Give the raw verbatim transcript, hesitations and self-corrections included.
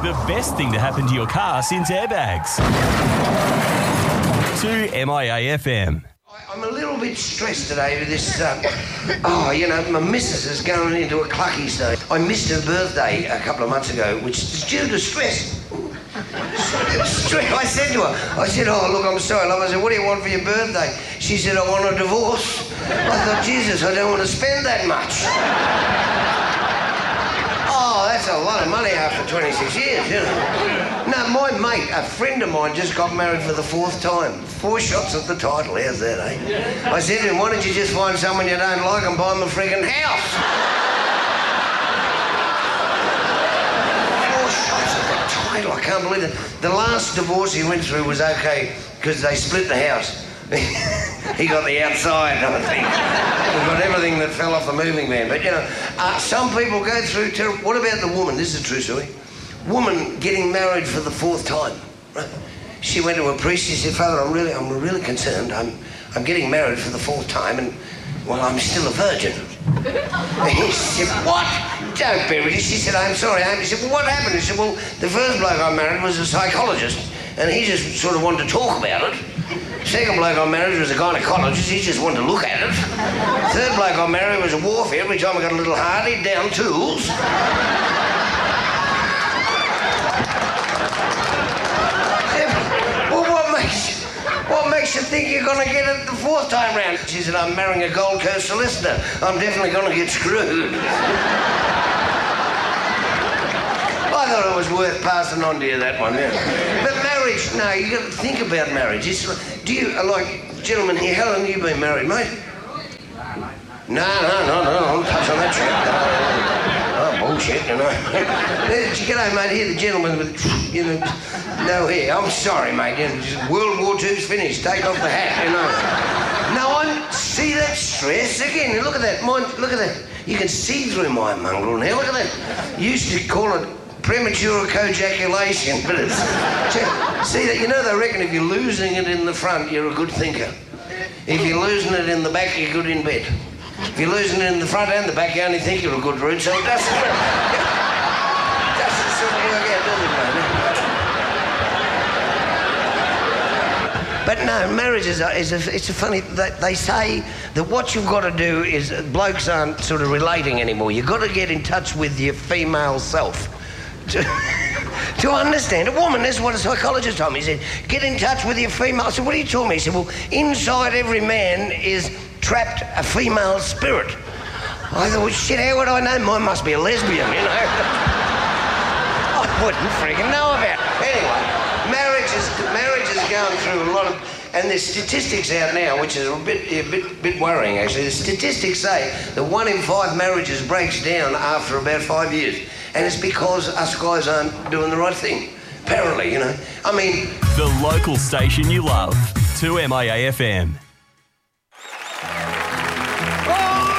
The best thing to happen to your car since airbags. To M I A F M. I'm a little bit stressed today with this, uh, oh, you know, my missus is going into a clucky stage. I missed her birthday a couple of months ago, which is due to stress. Stress. I said to her, I said, oh, look, I'm sorry, love. I said, what do you want for your birthday? She said, I want a divorce. I thought, Jesus, I don't want to spend that much. Oh, that's a lot of money after twenty-six years, you know. No, my mate, a friend of mine, just got married for the fourth time. Four shots at the title, how's that, eh? I said to him, why don't you just find someone you don't like and buy him a friggin' house? Four shots at the title, I can't believe it. The last divorce he went through was okay, because they split the house. He got the outside, I think. He got everything that fell off the moving van. But, you know, uh, some people go through terrible... What about the woman? This is a true story. Woman getting married for the fourth time. Right? She went to a priest. She said, Father, I'm really, I'm really concerned. I'm, I'm getting married for the fourth time, and well, I'm still a virgin. And he said, what? Don't be ridiculous. She said, I'm sorry. I'm... He said, well, what happened? He said, well, the first bloke I married was a psychologist, and he just sort of wanted to talk about it. Second bloke I married was a gynecologist, he just wanted to look at it. Third bloke I married was a warfare, every time I got a little hard, he'd down tools. Well, what makes, what makes you think you're going to get it the fourth time round? She said, I'm marrying a Gold Coast solicitor. I'm definitely going to get screwed. I thought it was worth passing on to you, that one, yeah. But marriage, no, you got to think about marriage. It's, do you, like, gentlemen here, how long have you been married, mate? No, no, no, no, don't touch on that shit. Oh, bullshit, you know. G'day, mate, here, the gentleman with, you know, no hair. I'm sorry, mate, you know, just World War Two's finished. Take off the hat, you know. No one, see that stress? Again, look at that, mine, look at that. You can see through my mongrel now, look at that. You used to call it premature cojaculation, but it's... See, that you know, they reckon if you're losing it in the front, you're a good thinker. If you're losing it in the back, you're good in bed. If you're losing it in the front and the back, you only think you're a good root, so it doesn't... doesn't sort of work out, does it, mate? But no, marriage is a, is a, it's a funny... They, they say that what you've got to do is... Blokes aren't sort of relating anymore. You've got to get in touch with your female self. To, to understand a woman, that's what a psychologist told me. He said, get in touch with your female. I said, what are you talking about? He said, well, inside every man is trapped a female spirit. I thought, well, shit, how would I know? Mine must be a lesbian, you know. I wouldn't freaking know about it. Anyway, marriage is, marriage is going through a lot of... And there's statistics out now, which is a bit, a bit, bit worrying, actually. The statistics say that one in five marriages breaks down after about five years. And it's because us guys aren't doing the right thing. Apparently, you know. I mean... The local station you love. two M I A F M.